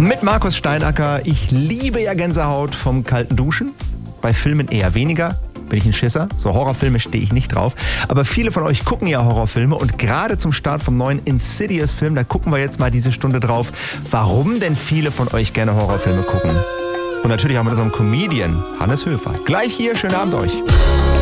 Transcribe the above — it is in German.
Mit Markus Steinacker. Ich liebe ja Gänsehaut vom kalten Duschen. Bei Filmen eher weniger. Bin ich ein Schisser. So Horrorfilme stehe ich nicht drauf. Aber viele von euch gucken ja Horrorfilme und gerade zum Start vom neuen Insidious-Film, da gucken wir jetzt mal diese Stunde drauf, warum denn viele von euch gerne Horrorfilme gucken. Und natürlich auch mit unserem Comedian Hannes Höfer. Gleich hier, schönen Abend euch.